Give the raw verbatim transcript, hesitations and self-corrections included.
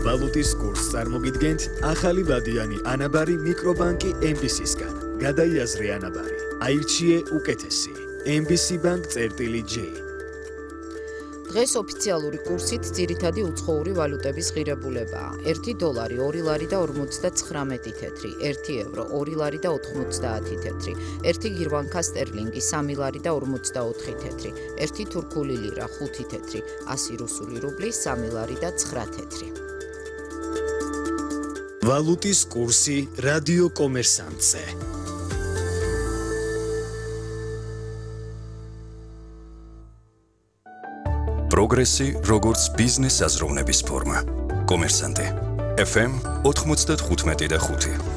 ვალუტის კურსს წარმოგიდგენთ ახალი ვადიანი ანაბარი მიკრობანკი ემ ბი სისგან. გადაიაზრე ანაბარი. აირჩიე უკეთესი. ემ ბი სი Bank წერტილი J. დღეს ოფიციალური კურსით ძირითადი უცხოური ვალუტების ღირებულებაა. ერთი დოლარი ორი ლარი და ორმოცდათხრამეტი თეთრი, ერთი ევრო ორი ლარი და ოთხმოცდაათი თეთრი, ერთი გირვანკა სტერლინგი სამი ლარი და ორმოცდაოთხი თეთრი, ერთი თურქული ლირა ხუთი თეთრი, ასი რუსული რუბლი სამი ლარი და ცხრა თეთრი. ვალუტის კურსი რადიო კომერსანტზე. პროგრესი როგორც ბიზნეს აზროვნების ფორმა. კომერსანტი. ეფ ემ ოთხმოცდათხუთმეტი და ხუთი.